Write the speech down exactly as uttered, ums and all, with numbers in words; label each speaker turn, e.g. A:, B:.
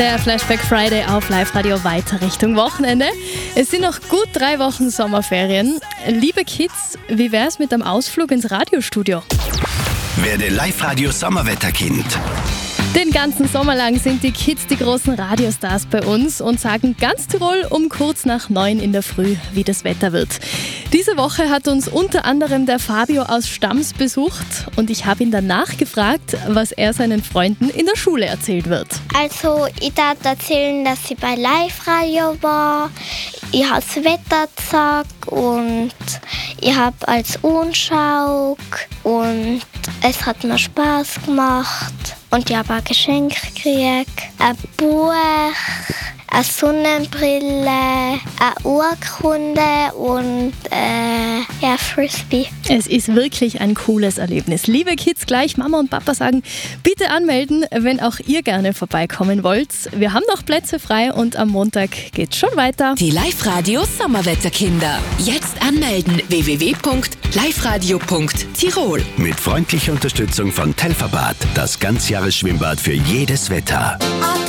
A: Der Flashback Friday auf Live-Radio weiter Richtung Wochenende. Es sind noch gut drei Wochen Sommerferien. Liebe Kids, wie wär's mit einem Ausflug ins Radiostudio?
B: Werde Live-Radio Sommerwetterkind.
A: Den ganzen Sommer lang sind die Kids die großen Radiostars bei uns und sagen ganz Tirol um kurz nach neun in der Früh, wie das Wetter wird. Diese Woche hat uns unter anderem der Fabio aus Stams besucht und ich habe ihn danach gefragt, was er seinen Freunden in der Schule erzählt wird.
C: Also ich darf erzählen, dass ich bei Live-Radio war. Ich habe das Wetter gesagt und ich habe als Unschau und es hat mir Spaß gemacht. Und ich habe ein Geschenk gekriegt, ein Buch, eine Sonnenbrille, eine Urkunde und äh, ja, Frisbee.
A: Es ist wirklich ein cooles Erlebnis. Liebe Kids, gleich Mama und Papa sagen, bitte anmelden, wenn auch ihr gerne vorbeikommen wollt. Wir haben noch Plätze frei und am Montag geht's schon weiter.
D: Die Live-Radio Sommerwetterkinder. Jetzt anmelden w w w punkt live radio punkt tirol.
B: Mit freundlicher Unterstützung von Telferbad, das Ganzjahresschwimmbad für jedes Wetter.